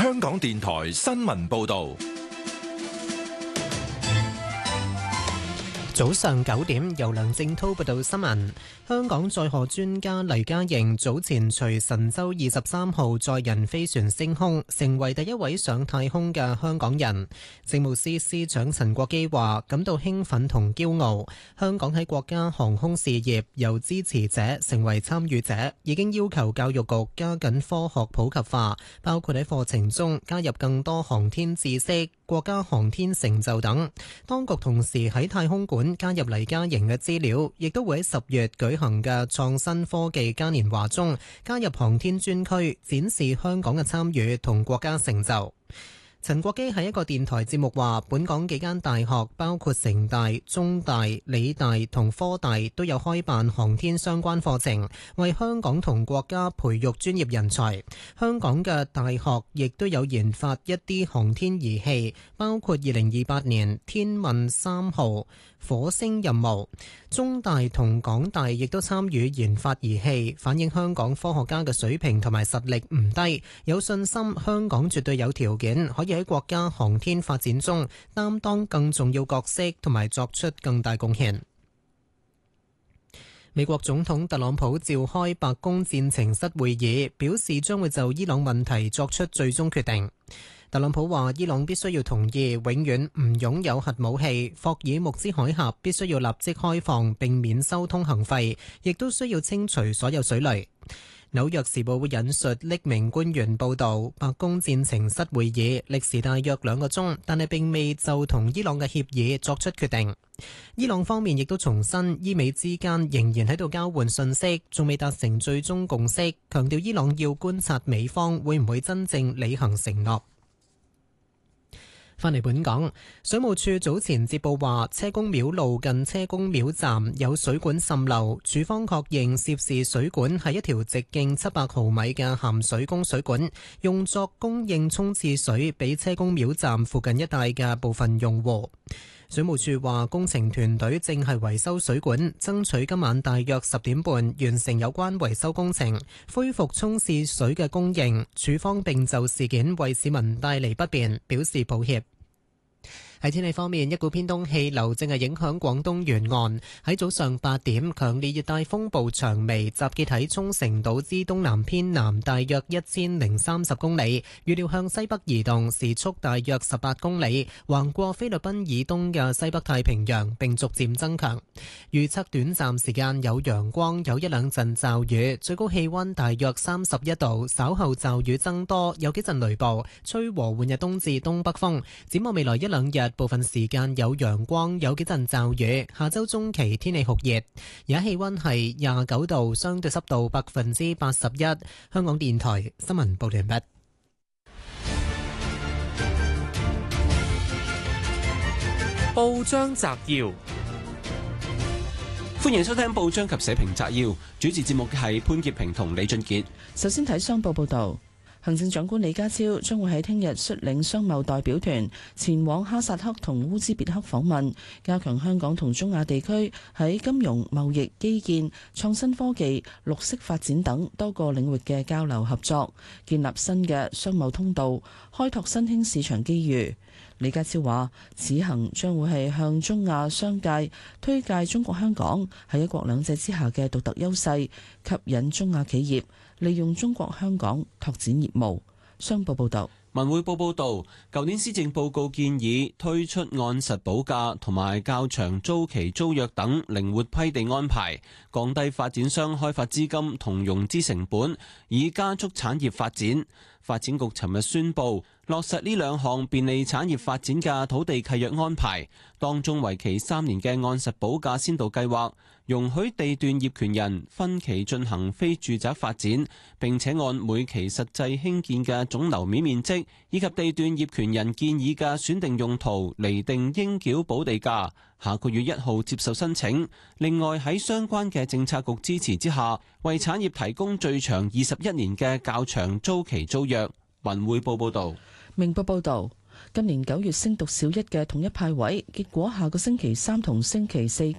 香港電台新聞報道。 早上9點，由梁正滔報道新聞。香港載荷專家黎嘉瑩早前隨神舟23號載人飛船升空，成為第一位上太空嘅香港人。政務司司長陳國基話感到興奮同驕傲，香港喺國家航空事業由支持者成為參與者，已經要求教育局加緊科學普及化，包括喺課程中加入更多航天知識、國家航天成就等。當局同時喺太空館加入黎嘉瑩嘅資料，亦都會喺10月舉行嘅創新科技嘉年華中加入航天專區，展示香港嘅參與同國家成就。陳國基喺一個電台節目話，本港幾間大學包括城大、中大、理大同科大都有開辦航天相關課程，為香港同國家培育專業人才。香港嘅大學亦都有研發一啲航天儀器，包括2028年天問3號火星任務。中大同港大亦都參與研發儀器，反映香港科學家嘅水平同埋實力唔低，有信心香港絕對有條件可以喺國家航天發展中擔當更重要角色，同埋作出更大貢獻。美國總統特朗普召開白宮戰情室會議，表示將會就伊朗問題作出最終決定。特朗普話，伊朗必須要同意永遠唔擁有核武器，霍爾木茲海峽必須要立即開放並免收通行費，亦都需要清除所有水雷。紐約時報會引述匿名官員報導，白宮戰情室會議歷時大約2個鐘，但係並未就同伊朗嘅協議作出決定。伊朗方面亦都重申，伊美之間仍然喺度交換信息，仲未達成最終共識，強調伊朗要觀察美方會唔會真正履行承諾。返嚟本港，水務署早前接報話，車公廟路近車公廟站有水管滲漏，署方確認涉事水管係一條直徑700毫米嘅鹹水供水管，用作供應沖廁水俾車公廟站附近一帶嘅部分用戶。水務署話，工程團隊正係維修水管，爭取今晚大約10點半完成有關維修工程，恢復沖廁水嘅供應。署方並就事件為市民帶嚟不便表示抱歉。喺天氣方面，一股偏東氣流正係影響廣東沿岸。喺早上8點，強烈熱帶風暴長眉集結喺沖繩島之東南偏南大約1030公里，預料向西北移動，時速大約18公里，橫過菲律賓以東嘅西北太平洋，並逐漸增強。預測短暫時間有陽光，有一兩陣驟雨，最高氣溫大約31度，稍後驟雨增多，有幾陣雷暴，吹和緩日東至東北風。展望未來一兩日，部分時間有陽光，有幾陣驟雨。下周中期天氣酷熱，而家氣溫係29度，相對濕度81%。香港電台新聞報道完畢。 報章摘要，歡迎收聽報章及社評摘要。主持節目嘅係潘潔平同李俊傑。 首先睇商報報道。行政長官李家超將會喺聽日率領商貿代表團前往哈薩克同烏茲別克訪問，加強香港同中亞地區喺金融、貿易、基建、創新科技、綠色發展等多個領域嘅交流合作，建立新嘅商貿通道，開拓新興市場機遇。李家超話，此行將會係向中亞商界推介中國香港喺一國兩制之下嘅獨特優勢，吸引中亞企業利用中國香港拓展業務。商報報道。 文匯報報道，舊年施政報告建議推出按實補價同埋較長租期租約等靈活批地安排，降低發展商開發資金同融資成本，以加速產業發展。發展局尋日宣布落實呢兩項便利產業發展嘅土地契約安排，當中為期3年嘅按實補價先導計劃，容許地段業權人分期進行非住宅發展，並且按每期實際興建嘅總樓面面積以及地段業權人建議嘅選定用途釐定應繳補地價，下個月1號接受申請。另外喺相關嘅政策局支持之下，為產業提供最長21年嘅較長租期租約。文匯報報道。 明報報道，今年9月升讀小一嘅統一派位，結果下個星期3同星期4